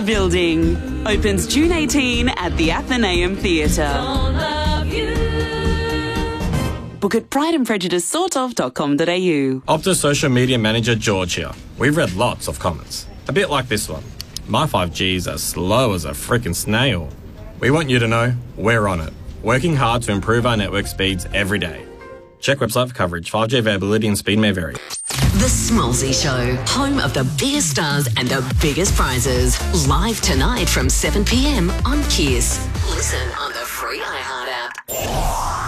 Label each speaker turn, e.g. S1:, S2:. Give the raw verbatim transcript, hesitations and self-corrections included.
S1: Building. Opens June eighteenth at the Athenaeum Theatre. Book at pride and prejudice sort of dot com dot a u.
S2: Optus social media manager George here. We've read lots of comments. A bit like this one. My five G's are slow as a frickin' snail. We want you to know we're on it. Working hard to improve our network speeds every day. Check website for coverage. five G availability and speed may vary.
S3: The Smallsy Show, home of the biggest stars and the biggest prizes. Live tonight from seven p m on Kiss. Listen on the free iHeart